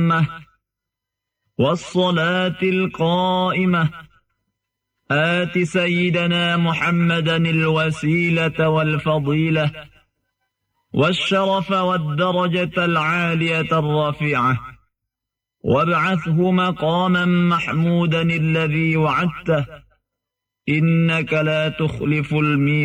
التامة والصلاة القائمة آت سيدنا محمدا الوسيلة والفضيلة والشرف والدرجة العالية الرفيعة وابعثه مقاما محمودا الذي وعدته إنك لا تخلف الميعاد